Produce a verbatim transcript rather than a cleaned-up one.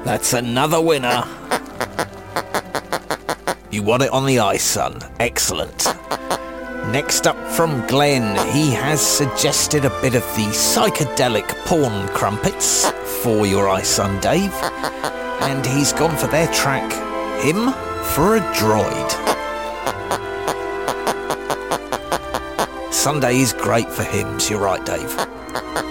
That's another winner. You want it on the ice, son. Excellent. Next up from Glenn, he has suggested a bit of the psychedelic porn crumpets for your ice, son Dave. And he's gone for their track, Hymn for a Droid. Sunday is great for hymns, you're right, Dave.